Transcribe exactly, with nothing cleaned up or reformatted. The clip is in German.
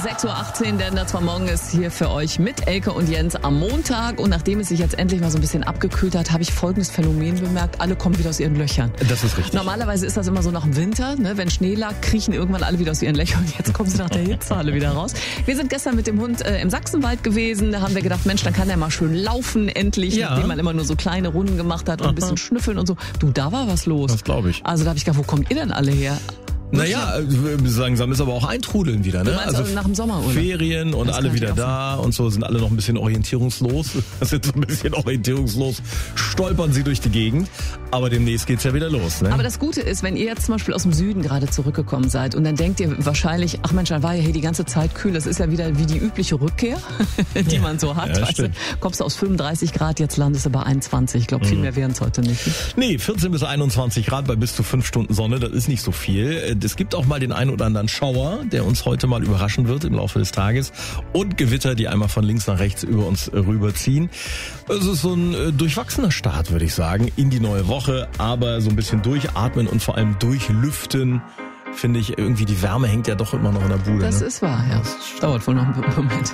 sechs Uhr achtzehn, denn das war morgen ist hier für euch mit Elke und Jens am Montag. Und nachdem es sich jetzt endlich mal so ein bisschen abgekühlt hat, habe ich folgendes Phänomen bemerkt. Alle kommen wieder aus ihren Löchern. Das ist richtig. Normalerweise ist das immer so nach dem Winter, ne? Wenn Schnee lag, kriechen irgendwann alle wieder aus ihren Löchern. Und jetzt kommen sie nach der Hitze alle wieder raus. Wir sind gestern mit dem Hund äh, im Sachsenwald gewesen. Da haben wir gedacht, Mensch, dann kann der mal schön laufen endlich, ja. nachdem man immer nur so kleine Runden gemacht hat und Aha. ein bisschen schnüffeln und so. Du, da war was los. Das glaube ich. Also da habe ich gedacht, wo kommt ihr denn alle her? Naja, langsam ist aber auch Eintrudeln wieder, ne? Du meinst also nach dem Sommerurlaub? Ferien und das alle wieder da und so, sind alle noch ein bisschen orientierungslos. Sind so ein bisschen orientierungslos, stolpern sie durch die Gegend. Aber demnächst geht's ja wieder los, ne? Aber das Gute ist, wenn ihr jetzt zum Beispiel aus dem Süden gerade zurückgekommen seid und dann denkt ihr wahrscheinlich, ach Mensch, dann war ja hier die ganze Zeit kühl. Das ist ja wieder wie die übliche Rückkehr, die ja. man so hat. Ja, weißt du? Kommst du aus fünfunddreißig Grad, jetzt landest du bei einundzwanzig. Ich glaube, viel mehr wären es heute nicht. Nee, vierzehn bis einundzwanzig Grad bei bis zu fünf Stunden Sonne, das ist nicht so viel. Es gibt auch mal den einen oder anderen Schauer, der uns heute mal überraschen wird im Laufe des Tages. Und Gewitter, die einmal von links nach rechts über uns rüberziehen. Es ist so ein durchwachsener Start, würde ich sagen, in die neue Woche. Aber so ein bisschen durchatmen und vor allem durchlüften, finde ich, irgendwie die Wärme hängt ja doch immer noch in der Bude. Das ne? ist wahr, ja. Das dauert wohl noch einen Moment.